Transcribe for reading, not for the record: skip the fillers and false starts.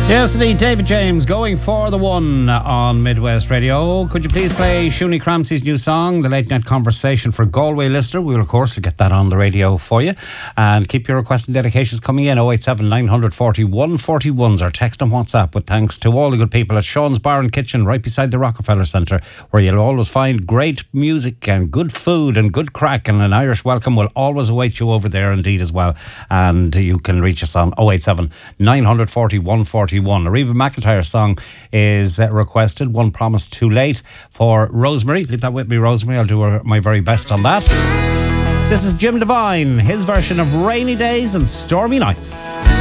Yes, indeed, David James going for the one on Midwest Radio. Could you please play Shuni Cramsey's new song, The Late Night Conversation for Galway listener? We will, of course, get that on the radio for you. And keep your requests and dedications coming in. 087 940 141's or text on WhatsApp with thanks to all the good people at Sean's Bar and Kitchen right beside the Rockefeller Centre, where you'll always find great music and good food and good crack, and an Irish welcome will always await you over there indeed as well. And you can reach us on 087 940 141. A Reba McEntire song is requested, One Promise Too Late, for Rosemary. Leave that with me, Rosemary. I'll do my very best on that. This is Jim Devine, his version of Rainy Days and Stormy Nights.